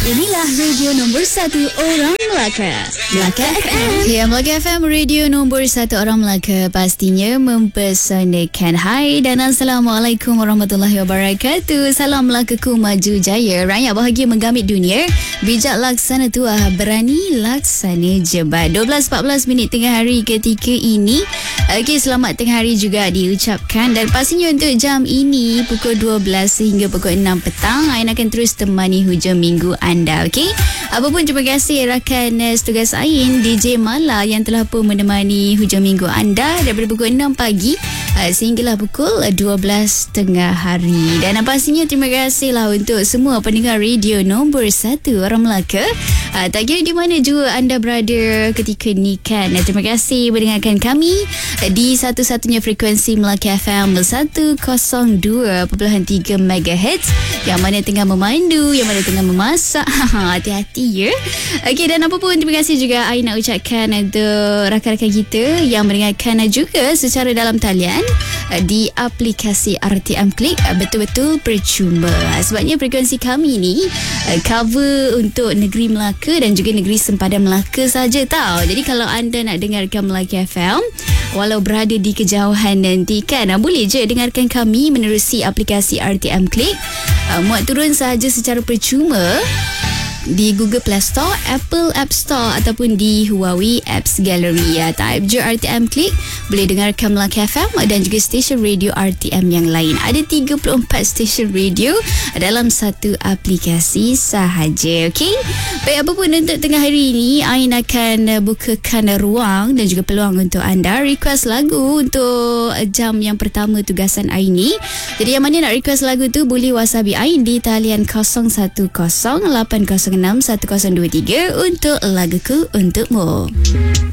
Inilah radio nombor 1 orang Melaka. Melaka FM. Ya, Melaka FM, radio nombor 1 orang Melaka, pastinya mempersanakan. Hai dan Assalamualaikum warahmatullahi wabarakatuh. Salam Melakaku maju jaya. Rakyat bahagia menggamit dunia. Bijak laksana tuah, berani laksana jebat. 12.14 minit tengah hari ketika ini. Okey, selamat tengah hari juga diucapkan. Dan pastinya untuk jam ini pukul 12 hingga pukul 6 petang, Ain akan terus temani hujung minggu anda. Okey, apapun terima kasih rakan setugas Ain, DJ Mala, yang telah pun menemani hujung minggu anda daripada pukul 6 pagi sehinggalah pukul 12 tengah hari. Dan pastinya terima kasihlah untuk semua pendengar radio nombor 1 orang Melaka. Tak kira di mana juga anda berada ketika ni kan. Terima kasih mendengarkan kami di satu-satunya frekuensi Melaka FM 102.3 MHz, yang mana tengah memandu, yang mana tengah memasak. Hati-hati ya. Okey, dan apa pun terima kasih juga Ain nak ucapkan untuk rakan-rakan kita yang mendengarkan juga secara dalam talian di aplikasi RTM Klik. Betul-betul percuma, sebabnya frekuensi kami ni cover untuk negeri Melaka dan juga negeri sempadan Melaka saja tau. Jadi kalau anda nak dengarkan Melaka FM walau berada di kejauhan nanti kan, boleh je dengarkan kami menerusi aplikasi RTM Klik. Muat turun sahaja secara percuma di Google Play Store, Apple App Store ataupun di Huawei Apps Gallery. Type je RTM Klik, boleh dengarkan Melaka FM dan juga stesen radio RTM yang lain. Ada 34 stesen radio dalam satu aplikasi sahaja. Okey, baik, apa pun untuk tengah hari ini, Ain akan bukakan ruang dan juga peluang untuk anda request lagu untuk jam yang pertama tugasan Ain ni. Jadi yang mana nak request lagu tu boleh whatsappi Ain di talian 010-806-1023 untuk laguku untukmu.